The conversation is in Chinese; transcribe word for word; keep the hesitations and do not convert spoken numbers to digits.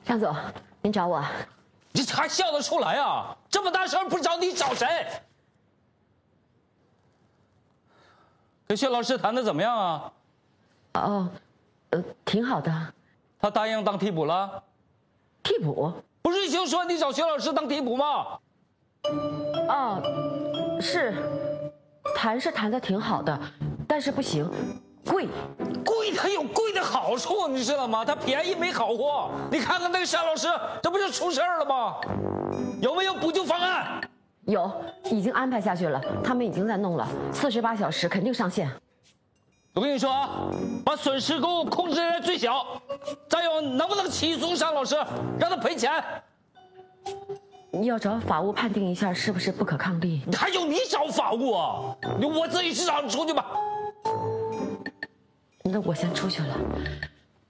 向总，您找我？ 你还笑得出来啊？这么大事儿不找你找谁？跟薛老师谈的怎么样啊？ 哦，呃，挺好的。 他答应当替补了？ 替补？ 不是已经说你找薛老师当替补吗？ 哦，是，谈是谈的挺好的，但是不行，贵。 贵它有贵的好处，你知道吗？它便宜没好货。你看看那个夏老师，这不就出事儿了吗？有没有补救方案？ 有，已经安排下去了，他们已经在弄了，四十八小时肯定上线。 我跟你说啊，把损失给我控制在最小。再有，能不能起诉夏老师，让他赔钱？ 要找法务判定一下是不是不可抗力。 还有你找法务啊？我自己去找，你出去吧。 那我先出去了。